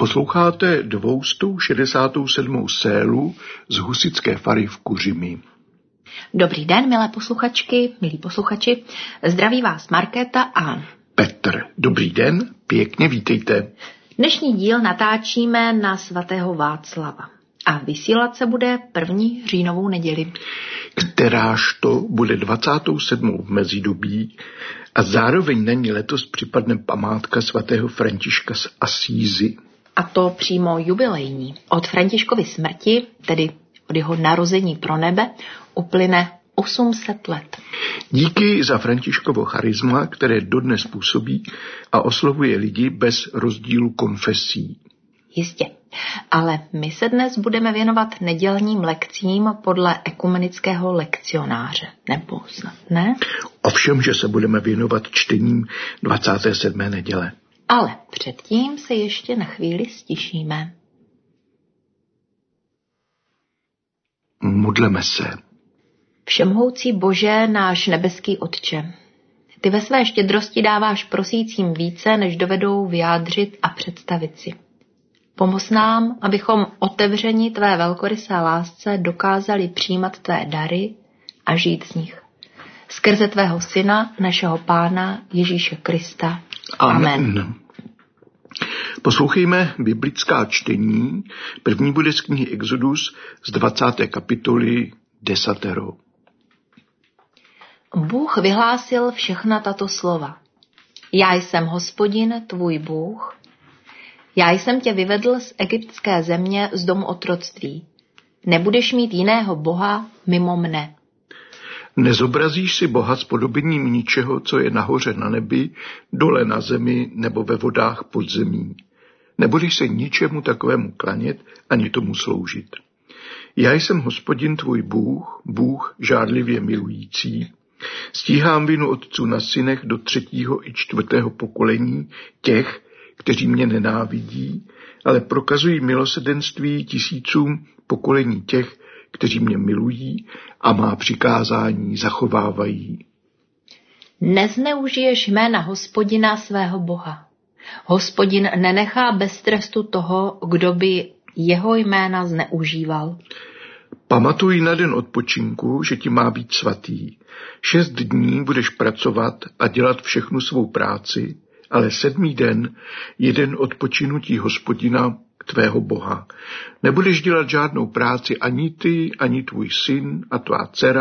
Posloucháte 267. sélu z husitské fary v Kuřimi. Dobrý den, milé posluchačky, milí posluchači. Zdraví vás Markéta a Petr. Dobrý den, pěkně vítejte. Dnešní díl natáčíme na svatého Václava a vysílat se bude 1. říjnovou neděli. Kteráž to bude 27. v mezidobí a zároveň na ní letos připadne památka svatého Františka z Asízy. A to přímo jubilejní. Od Františkovy smrti, tedy od jeho narození pro nebe, uplyne 800 let. Díky za Františkovo charisma, které dodnes působí a oslovuje lidi bez rozdílu konfesí. Jistě. Ale my se dnes budeme věnovat nedělním lekcím podle ekumenického lekcionáře. Nebo snad ne? Ovšem, že se budeme věnovat čtením 27. neděle. Ale předtím se ještě na chvíli stišíme. Modleme se. Všemohoucí Bože, náš nebeský Otče, ty ve své štědrosti dáváš prosícím více, než dovedou vyjádřit a představit si. Pomoz nám, abychom otevřeni tvé velkorysé lásce dokázali přijímat tvé dary a žít z nich. Skrze tvého Syna, našeho Pána Ježíše Krista. Amen. Poslouchejme biblická čtení. První bude z knihy Exodus z 20. kapitoly 10. Bůh vyhlásil všechna tato slova. Já jsem Hospodin, tvůj Bůh. Já jsem tě vyvedl z egyptské země, z domu otroctví. Nebudeš mít jiného boha mimo mne. Nezobrazíš si Boha s podobením ničeho, co je nahoře na nebi, dole na zemi nebo ve vodách pod zemí. Nebudeš se ničemu takovému klanět ani tomu sloužit. Já jsem Hospodin tvůj Bůh, Bůh žárlivě milující. Stíhám vinu otců na synech do 3. i 4. pokolení těch, kteří mě nenávidí, ale prokazují milosrdenství tisícům pokolení těch, kteří mě milují a má přikázání zachovávají. Nezneužiješ jména Hospodina svého Boha. Hospodin nenechá bez trestu toho, kdo by jeho jména zneužíval. Pamatuj na den odpočinku, že ti má být svatý. 6 dní budeš pracovat a dělat všechnu svou práci, ale 7. den je den odpočinutí Hospodina tvého Boha. Nebudeš dělat žádnou práci ani ty, ani tvůj syn a tvá dcera,